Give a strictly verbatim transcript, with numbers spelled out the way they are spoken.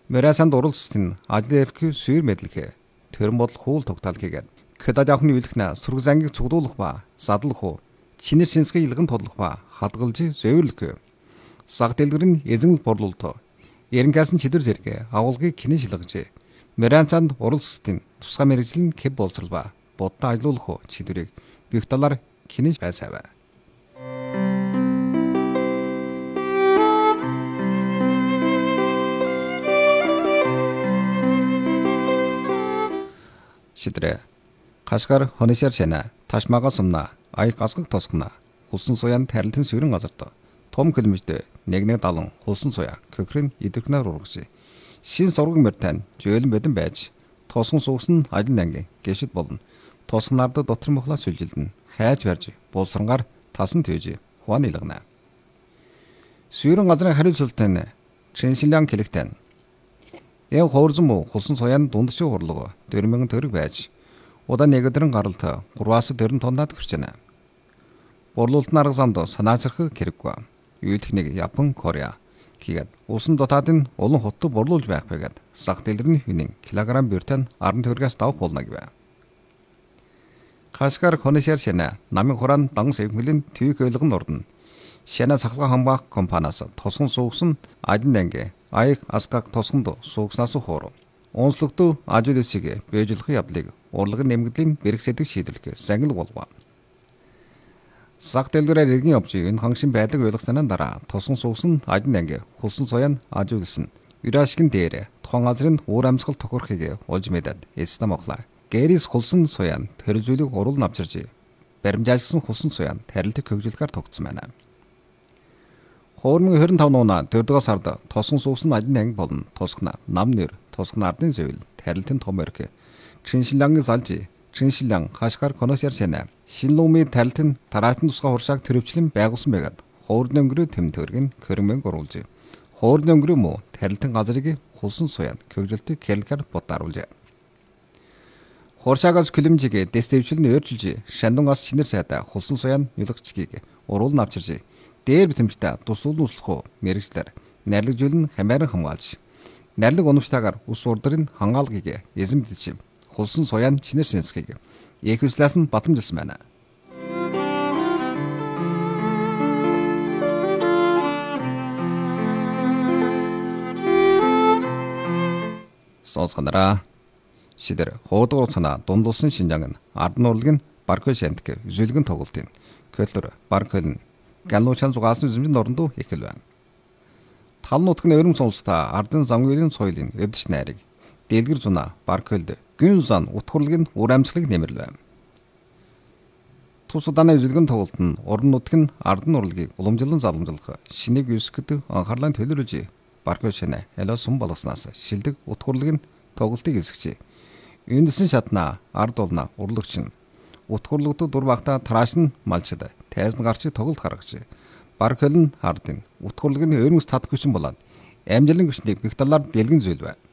Мөрөөсөнд уралсны ажил эрхийг сүйр мэдлэхэ төрөн бодол хуул тогтоол хийгээд көдөд явахны үйлхнэ сүрэг зангийг цугдуулах ба задлах уу чинэр шинсгээ илгэн тодлох ба хадгалж зөөвөрлөх саг дэлгэрэн эзэн борлуулто эренгасан чидэр зэрэг агуулгыг кинэ шилгэж мөрөөсөнд уралсны тусгай мэрэгжлийн кэб боловсрал ба бодтой ажилуулах чидрийг бүх талаар кинэж байсаав. Шидрэ Кашгар хонишар шана ташмага сумна ай гасгаг тосгона хулсан суян тарилтын сүрэн газарт том километр нэг нэг далан хулсан суя көхрийн идэрхнээр ургasi шин сургаг мөртэн жөөлөн бэдэн байж тосгон суугсан ажил анги гэшид болно тосгонард дотор мохлаа сүлжилдэн хайж барьж болсрангаар тасан төвж хуан илгана сүрэн газрын хариуцлагатай Шиншилан килэгтэн яг хоорзон муу хулсан суян дундчиг хурлага дөрвөн мянган төгрөг байж удаа нэг өдрийн гаралт гурваас дөрвөн тоннад хүрч байна. Борлуулалтын арга замд санаачрах хэрэггүй. Юу техник Япон, Корея гээд улсын дотаадын улан хоттой борлуулж байх байгаад сах дэлгэрний хинэн килограмм бюртен арван төгрөгөөс давх болно гэв. Кашгар хонишар шана намын хураан дан сэвмэлийн төвийг ойлгон ордно. Шана цахилгаан хамгаах компаниас тосгон суугсан ажил анги аяг асгаг тосгонд суугснаас хоор. Онцлогтой ажил хэсгийг бэжлэх явдлыг урлагын нэмэгдлийн бэрхсэдэг шийдвэрлэх зангил болов. Сах дэлгэрээр иргэн явж энэ хангшин байдаг ойлгосноо дараа тосгон суугсан ажил анги хулсан суян ажиулсан. Юрашгин дээр тухайн газрын уур амьсгал тохирохыг олж мэдээд эцэстэ моглаа. Гэрис хулсан суян төрөлжүүлэг урал навчирж баримжаалсан хулсан суян тарилтыг хөгжүүлэхээр тогтсон байна. Хоорны хорин тав нууна дөрөвдүгээр сард тосгон суугсан ажил анги болон тосгона нам нэр тосгон ардын зөвл тарилтын том өрх Шиншилангийн салж Шиншилан Кашгар хонишар шана шинлүүмийн тарилтын тараатын тусгай хуршааг төрөвчлэн байгуулсан байгаад хоорны өнгөрөө тэм төргийн көрмөнг оруулж хоорны өнгөрөө муу тарилтын газрыг хулсан суян хөгжүүлэлтийг хэлгээр бодааруулж хуршаагаас килэмжиг дэстевчлэн өөрчилж шандунгаас чинэр сайда хулсан суян юлагчгийг уруул навчирж дээр битэмжтэй туслуулан услах мэрэгчлэр нарлагжуулан хамааран хамгаалж нарлаг унамжтайгаар ус урдрын хангаалгыг эзэн мэдчих хулсан суян чинэр шинсгийг эквислаас нь батамжилсан байна. Сонсгонараа шидэр хуудуур цана дундулсан шинжаан нь ардан урлагийн баркөл шантг үзүүлгэн тоглолтын көлөр баркөл галнуучан зугаасан үзмжин орондоо ихэл байна. Тал нутгийн өрөм сонстой ардын замгүйрийн соёлын өвдөж найрыг дэлгэр зуна баркөлд гүн зан утгурлыг ур амьсгалыг нэмэрлэв. Тус удааны үзүүлгэн тоглолт нь уран нутгийн ардын урлагийг уламжлан заламжлах шинийг өсгөд анхаарлаа төлөөлж баркөл шинэ ялаа сум болгоснаас шилдэг утгурлыг тоглолтыг эсгэж үндэсэн шатна ард олно урлагч нь утгурлагддаг дур багта тарааш нь малчд тайзан гарч тоглолт гаргаж баркөл нь ардын утгурлыг өрмөс татах хүчин болоод амжилын хүчнийг бүх талаар дэлгэн зүйлвэ.